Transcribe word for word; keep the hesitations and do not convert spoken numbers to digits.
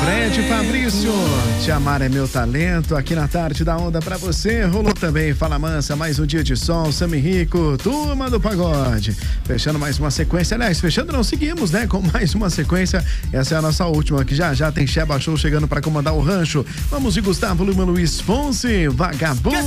Fred Fabrício, Te Amar é Meu Talento, aqui na Tarde da Onda pra você. Rolou também Fala Mansa, Mais um Dia de Sol, Sami Rico, Turma do Pagode. Fechando mais uma sequência, aliás, fechando não, seguimos, né, com mais uma sequência. Essa é a nossa última, que já já tem Sheba Show chegando pra comandar o rancho. Vamos de Gustavo Lima, Luiz Fonsi, Vagabundo.